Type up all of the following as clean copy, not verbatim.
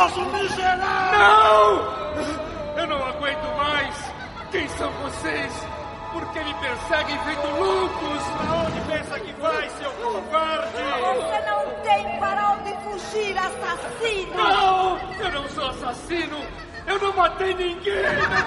criminoso miserável! Não! Eu não aguento mais! Quem são vocês? Por que me perseguem feito loucos? Pra onde pensa que vai, seu covarde? Você não tem para onde fugir, assassino! Não! Eu não sou assassino! Eu não matei ninguém!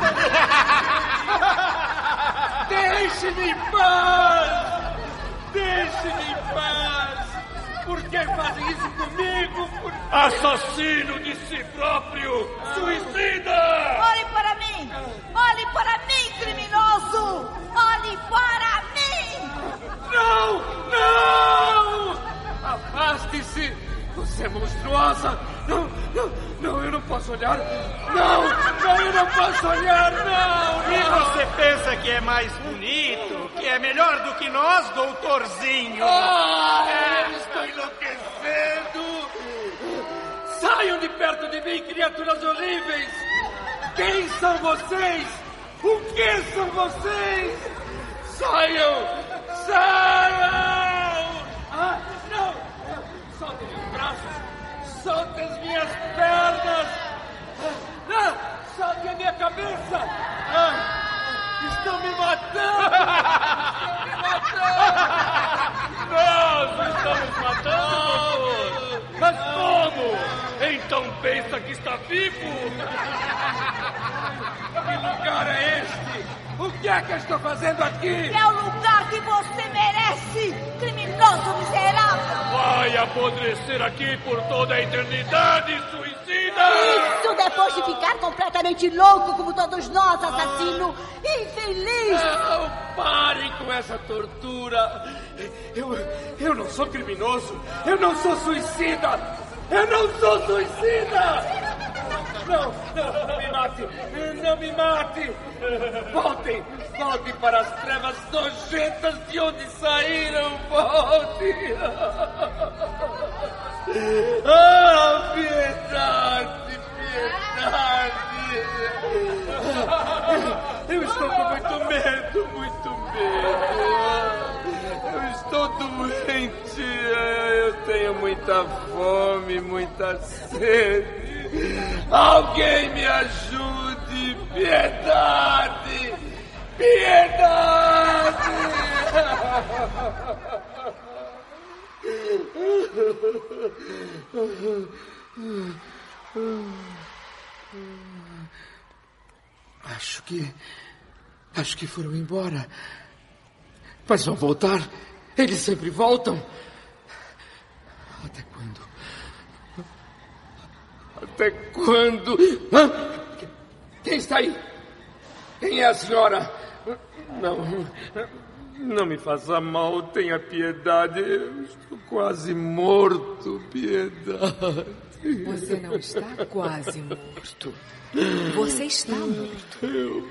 Deixe-me em paz! Deixe-me em paz! Por que fazem isso comigo? Assassino de si próprio! Suicida! Olhe para mim! Olhe para mim, criminoso! Olhe para mim! Não! Não! Afaste-se! Você é monstruosa! Não, eu não posso olhar! Não, eu não posso olhar, não! E você pensa que é mais bonito? Que é melhor do que nós, doutorzinho? Eu estou enlouquecendo! Saiam de perto de mim, criaturas horríveis! Quem são vocês? O que são vocês? Saiam! Saiam! Não! Soltem os braços! Soltem as minhas pernas! Soltem a minha cabeça! Estão me matando! Nós estamos matando, doutor! Mas como? Então pensa que está vivo? Que lugar é este? O que é que eu estou fazendo aqui? É o lugar que você merece, criminoso miserável! Vai apodrecer aqui por toda a eternidade, suicida! Isso depois de ficar completamente louco como todos nós, assassino! Infeliz! Não, parem com essa tortura! Eu não sou criminoso! Eu não sou suicida! Eu não sou suicida! Não me mate! Não me mate! Voltem para as trevas nojentas de onde saíram! Voltem! Piedade! Eu estou com muito medo! Eu estou doente! Eu tenho muita fome, muita sede! Alguém me ajude! Piedade! Piedade! Acho que foram embora. Mas vão voltar. Eles sempre voltam. Até quando? Até quando? Quem está aí? Quem é a senhora? Não me faça mal, tenha piedade. Eu estou quase morto, piedade. Você não está quase morto. Você está morto.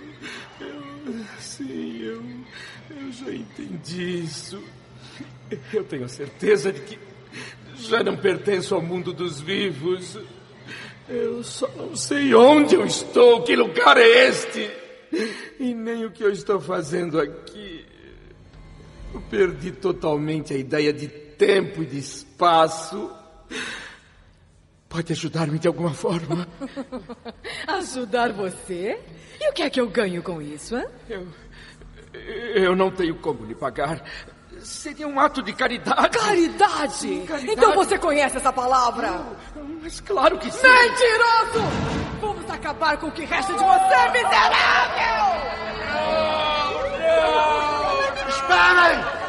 Sim, eu já entendi isso. Eu tenho certeza de que já não pertenço ao mundo dos vivos. Eu só não sei onde eu estou, que lugar é este, e nem o que eu estou fazendo aqui. Eu perdi totalmente a ideia de tempo e de espaço. Pode ajudar-me de alguma forma? Ajudar você? E o que é que eu ganho com isso, hein? Eu não tenho como lhe pagar. Seria um ato de caridade. Caridade? Sim, caridade. Então você conhece essa palavra? Mas claro que sim. Mentiroso! Vamos acabar com o que resta de você, miserável! Não! Esperem!